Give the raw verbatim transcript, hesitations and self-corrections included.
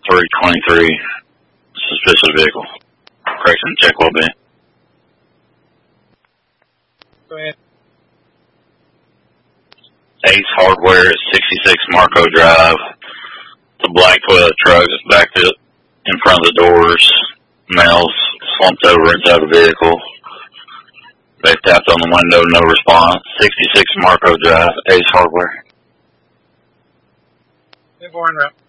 three twenty-three, suspicious vehicle. Correction, check will be. Go ahead. Ace Hardware at sixty-six Marco Drive. The black Toyota truck is backed up in front of the doors. Males slumped over inside the vehicle. They tapped on the window, no response. sixty-six Marco Drive, Ace Hardware. Hey, Warren Rep.